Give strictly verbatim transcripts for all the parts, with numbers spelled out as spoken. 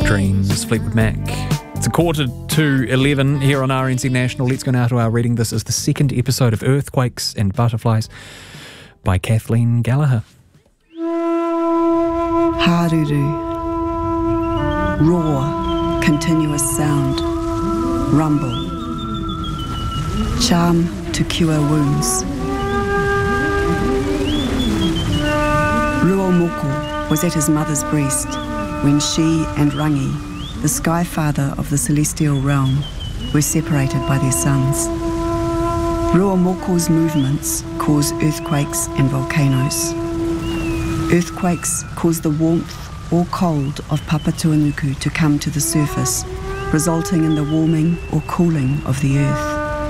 Dreams, Fleetwood Mac. It's a quarter to eleven here on R N Z National. Let's go now to our reading. This is the second episode of Earthquakes and Butterflies by Kathleen Gallagher. Haruru. Roar, continuous sound. Rumble. Charm to cure wounds. Ruomoko was at his mother's breast when she and Rangi, the Sky Father of the celestial realm, were separated by their sons. Ruomoko's movements cause earthquakes and volcanoes. Earthquakes cause the warmth or cold of Papatuanuku to come to the surface, resulting in the warming or cooling of the earth.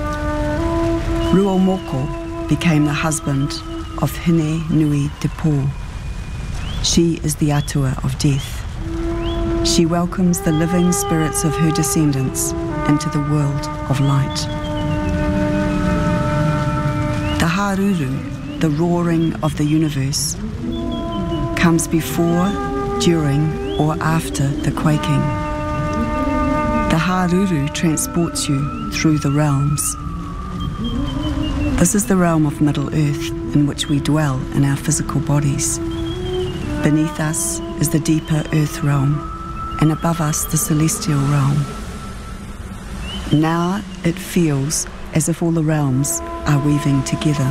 Ruomoko became the husband of Hine Nui Te Po. She is the atua of death. She welcomes the living spirits of her descendants into the world of light. The haruru, the roaring of the universe, comes before, during, or after the quaking. The haruru transports you through the realms. This is the realm of Middle Earth in which we dwell in our physical bodies. Beneath us is the deeper earth realm, and above us the celestial realm. Now it feels as if all the realms are weaving together.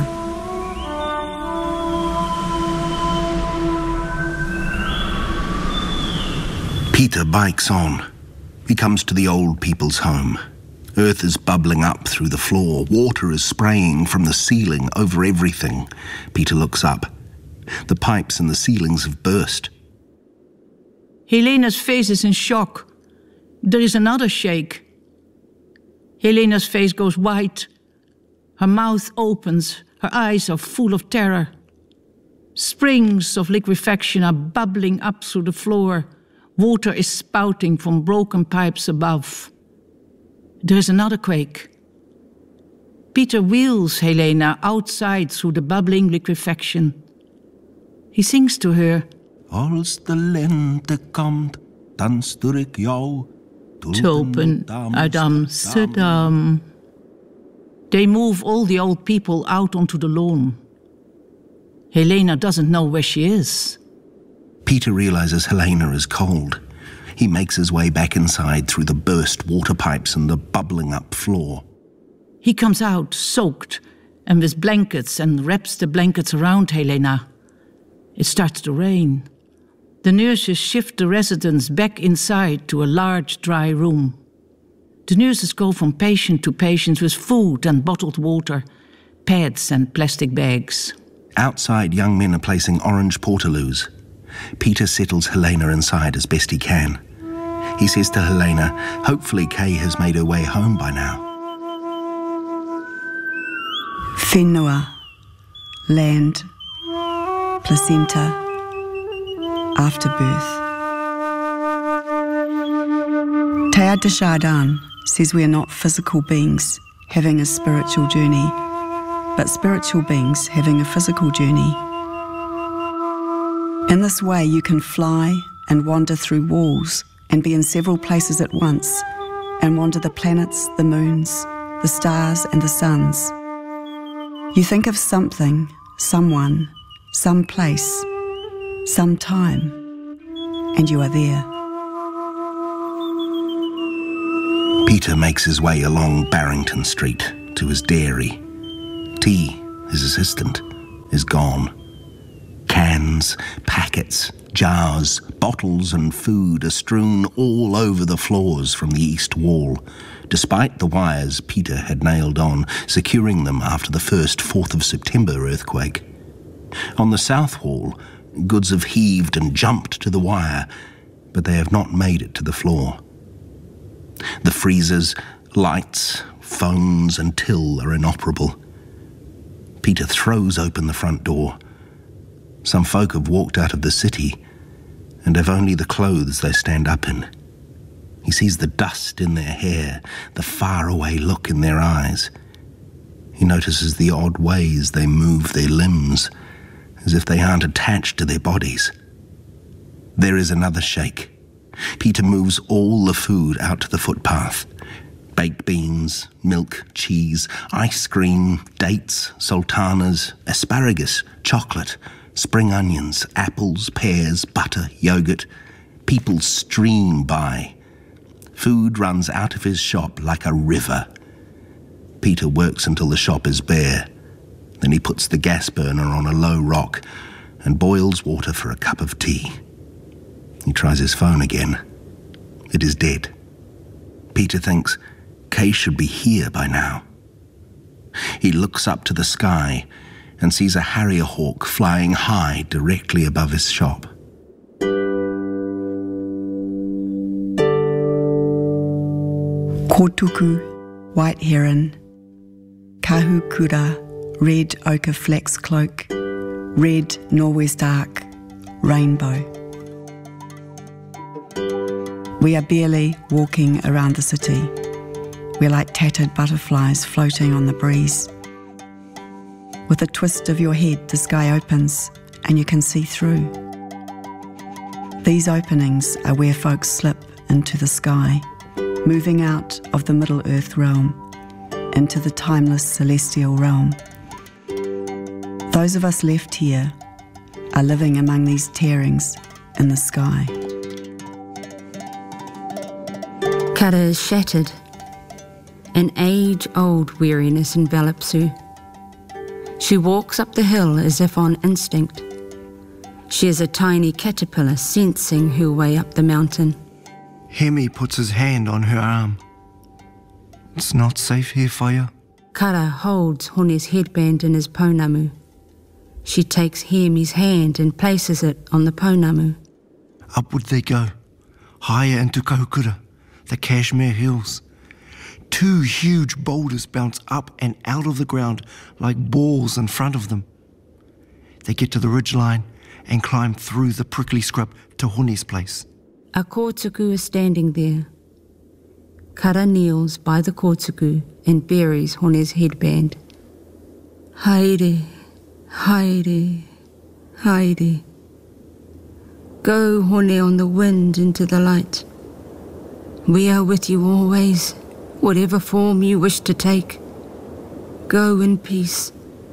Peter bikes on. He comes to the old people's home. Earth is bubbling up through the floor. Water is spraying from the ceiling over everything. Peter looks up. The pipes in the ceilings have burst. Helena's face is in shock. There is another shake. Helena's face goes white. Her mouth opens. Her eyes are full of terror. Springs of liquefaction are bubbling up through the floor. Water is spouting from broken pipes above. There is another quake. Peter wheels Helena outside through the bubbling liquefaction. He sings to her. Als de lente komt, dan stuur ik jou. Tulpen uit Amsterdam. They move all the old people out onto the lawn. Helena doesn't know where she is. Peter realizes Helena is cold. He makes his way back inside through the burst water pipes and the bubbling up floor. He comes out soaked and with blankets and wraps the blankets around Helena. It starts to rain. The nurses shift the residents back inside to a large dry room. The nurses go from patient to patient with food and bottled water, pads and plastic bags. Outside, young men are placing orange portaloos. Peter settles Helena inside as best he can. He says to Helena, hopefully Kay has made her way home by now. Whenua, land, placenta, afterbirth. Teilhard de Chardin says we are not physical beings having a spiritual journey, but spiritual beings having a physical journey. In this way you can fly and wander through walls and be in several places at once and wander the planets, the moons, the stars and the suns. You think of something, someone, some place, some time, and you are there. Peter makes his way along Barrington Street to his dairy. T, his assistant, is gone. Cans, packets, jars, bottles and food are strewn all over the floors from the east wall, despite the wires Peter had nailed on, securing them after the first fourth of September earthquake. On the south wall, goods have heaved and jumped to the wire, but they have not made it to the floor. The freezers, lights, phones and till are inoperable. Peter throws open the front door. Some folk have walked out of the city and have only the clothes they stand up in. He sees the dust in their hair, the faraway look in their eyes. He notices the odd ways they move their limbs, as if they aren't attached to their bodies. There is another shake. Peter moves all the food out to the footpath. Baked beans, milk, cheese, ice cream, dates, sultanas, asparagus, chocolate, spring onions, apples, pears, butter, yogurt. People stream by. Food runs out of his shop like a river. Peter works until the shop is bare. Then he puts the gas burner on a low rock and boils water for a cup of tea. He tries his phone again. It is dead. Peter thinks Kay should be here by now. He looks up to the sky and sees a harrier hawk flying high directly above his shop. Kotuku, white heron. Kahukura, red ochre flax cloak. Red Norway's dark, rainbow. We are barely walking around the city. We're like tattered butterflies floating on the breeze. With a twist of your head, the sky opens and you can see through. These openings are where folks slip into the sky, moving out of the Middle Earth realm into the timeless celestial realm. Those of us left here are living among these tearings in the sky. Kara is shattered. An age-old weariness envelops her. She walks up the hill as if on instinct. She is a tiny caterpillar sensing her way up the mountain. Hemi puts his hand on her arm. It's not safe here for you. Kara holds Hone's headband in his pounamu. She takes Hemi's hand and places it on the pounamu. Upward they go, higher into Kahukura, the Kashmir Hills. Two huge boulders bounce up and out of the ground like balls in front of them. They get to the ridgeline and climb through the prickly scrub to Hone's place. A kōtuku is standing there. Kara kneels by the kōtuku and buries Hone's headband. Haere, haere, haere. Go, Hone, on the wind into the light. We are with you always, whatever form you wish to take. Go in peace.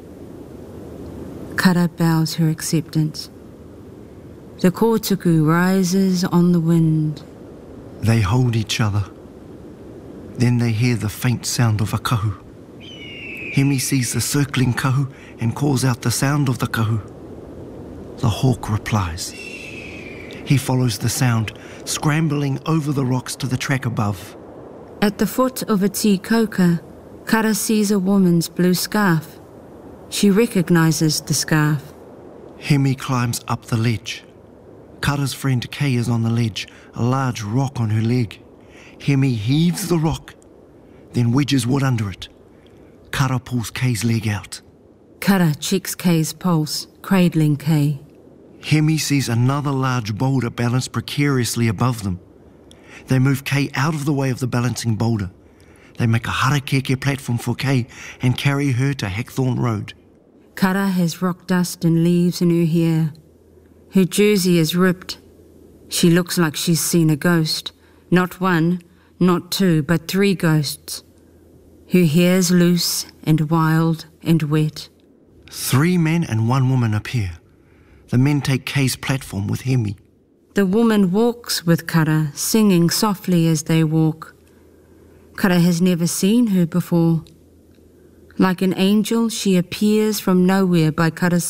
Kara bows her acceptance. The kōtuku rises on the wind. They hold each other. Then they hear the faint sound of a kahu. Hemi sees the circling kahu and calls out the sound of the kahu. The hawk replies. He follows the sound, scrambling over the rocks to the track above. At the foot of a tikoka, Kara sees a woman's blue scarf. She recognizes the scarf. Hemi climbs up the ledge. Kara's friend Kay is on the ledge, a large rock on her leg. Hemi heaves the rock, then wedges wood under it. Kara pulls Kay's leg out. Kara checks Kay's pulse, cradling Kay. Hemi sees another large boulder balanced precariously above them. They move Kay out of the way of the balancing boulder. They make a harakeke platform for Kay and carry her to Hackthorn Road. Kara has rock dust and leaves in her hair. Her jersey is ripped. She looks like she's seen a ghost. Not one, not two, but three ghosts. Her hair's loose and wild and wet. Three men and one woman appear. The men take Kay's platform with Hemi. The woman walks with Kara, singing softly as they walk. Kara has never seen her before. Like an angel, she appears from nowhere by Kara's